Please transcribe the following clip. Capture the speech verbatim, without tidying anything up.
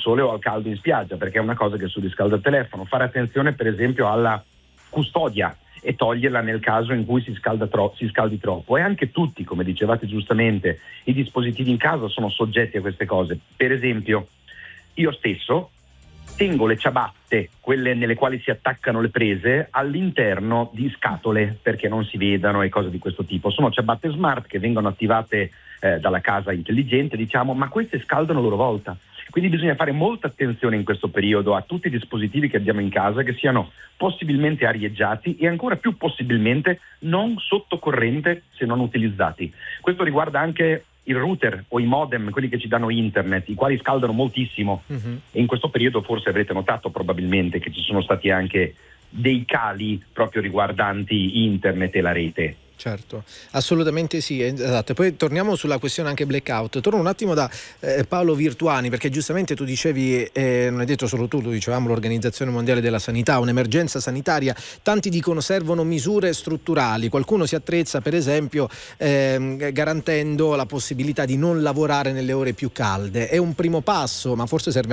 sole o al caldo in spiaggia, perché è una cosa che surriscalda il telefono. Fare attenzione per esempio alla custodia e toglierla nel caso in cui si, scalda tro- si scaldi troppo. E anche tutti, come dicevate giustamente, i dispositivi in casa sono soggetti a queste cose. Per esempio, io stesso tengo le ciabatte, quelle nelle quali si attaccano le prese, all'interno di scatole perché non si vedano e cose di questo tipo. Sono ciabatte smart che vengono attivate eh, dalla casa intelligente, diciamo, ma queste scaldano a loro volta. Quindi bisogna fare molta attenzione in questo periodo a tutti i dispositivi che abbiamo in casa, che siano possibilmente arieggiati e ancora più possibilmente non sotto corrente se non utilizzati. Questo riguarda anche il router o i modem, quelli che ci danno internet, i quali scaldano moltissimo. Uh-huh. E in questo periodo forse avrete notato probabilmente che ci sono stati anche dei cali proprio riguardanti internet e la rete. Certo, assolutamente sì, esatto. Poi torniamo sulla questione anche blackout. Torno un attimo da eh, Paolo Virtuani, perché giustamente tu dicevi, eh, non hai detto solo tu, lo dicevamo l'Organizzazione Mondiale della Sanità, un'emergenza sanitaria, tanti dicono servono misure strutturali, qualcuno si attrezza per esempio eh, garantendo la possibilità di non lavorare nelle ore più calde. È un primo passo, ma forse serve